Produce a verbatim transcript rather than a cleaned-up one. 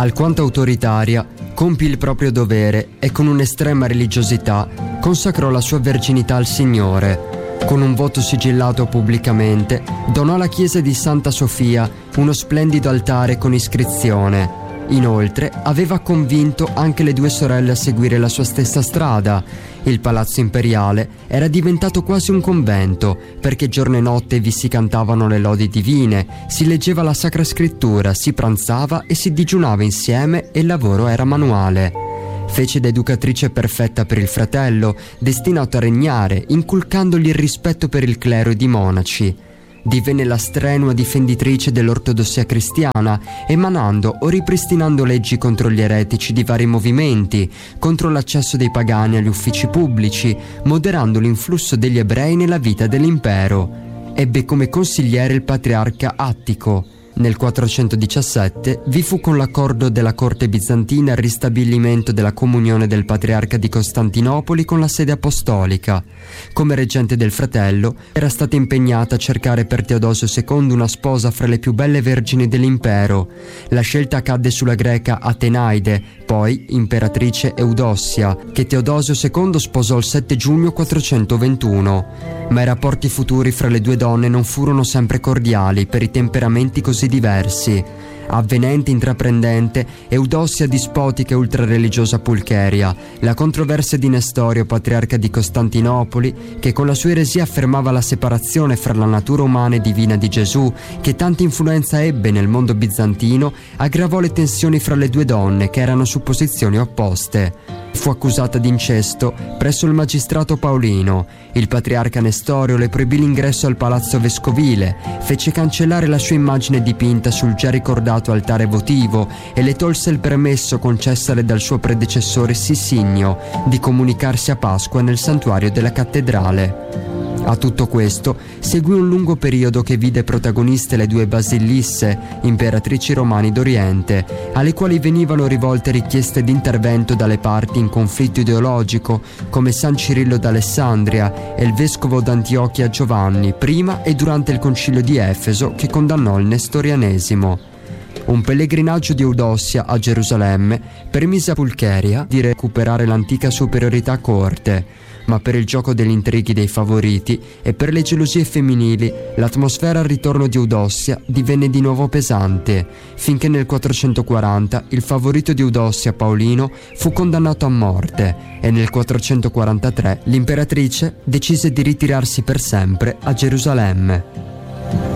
alquanto autoritaria, compì il proprio dovere e con un'estrema religiosità consacrò la sua verginità al Signore. Con un voto sigillato pubblicamente, donò alla chiesa di Santa Sofia uno splendido altare con iscrizione. Inoltre aveva convinto anche le due sorelle a seguire la sua stessa strada. Il palazzo imperiale era diventato quasi un convento, perché giorno e notte vi si cantavano le lodi divine, si leggeva la Sacra Scrittura, si pranzava e si digiunava insieme e il lavoro era manuale. Fece da educatrice perfetta per il fratello, destinato a regnare, inculcandogli il rispetto per il clero ed i monaci. Divenne la strenua difenditrice dell'ortodossia cristiana, emanando o ripristinando leggi contro gli eretici di vari movimenti, contro l'accesso dei pagani agli uffici pubblici, moderando l'influsso degli ebrei nella vita dell'impero. Ebbe come consigliere il patriarca Attico. Nel quattrocentodiciassette vi fu con l'accordo della corte bizantina il ristabilimento della comunione del patriarca di Costantinopoli con la sede apostolica. Come reggente del fratello era stata impegnata a cercare per Teodosio secondo una sposa fra le più belle vergini dell'impero. La scelta cadde sulla greca Atenaide, poi imperatrice Eudossia, che Teodosio secondo sposò il sette giugno quattrocentoventuno. Ma i rapporti futuri fra le due donne non furono sempre cordiali per i temperamenti così diversi. Avvenente, intraprendente, Eudossia dispotica e ultrareligiosa Pulcheria, la controversia di Nestorio, patriarca di Costantinopoli, che con la sua eresia affermava la separazione fra la natura umana e divina di Gesù, che tanta influenza ebbe nel mondo bizantino, aggravò le tensioni fra le due donne che erano su posizioni opposte. Fu accusata di incesto presso il magistrato Paolino. Il patriarca Nestorio le proibì l'ingresso al palazzo vescovile, fece cancellare la sua immagine dipinta sul già ricordato altare votivo e le tolse il permesso concessale dal suo predecessore Sissigno di comunicarsi a Pasqua nel santuario della cattedrale. A tutto questo seguì un lungo periodo che vide protagoniste le due Basillisse, imperatrici romani d'Oriente, alle quali venivano rivolte richieste di intervento dalle parti in conflitto ideologico, come San Cirillo d'Alessandria e il vescovo d'Antiochia Giovanni, prima e durante il concilio di Efeso che condannò il nestorianesimo. Un pellegrinaggio di Eudossia a Gerusalemme permise a Pulcheria di recuperare l'antica superiorità coorte, ma per il gioco degli intrighi dei favoriti e per le gelosie femminili l'atmosfera al ritorno di Eudossia divenne di nuovo pesante, finché nel quattrocentoquaranta il favorito di Eudossia, Paolino, fu condannato a morte e nel quattrocentoquarantatré l'imperatrice decise di ritirarsi per sempre a Gerusalemme.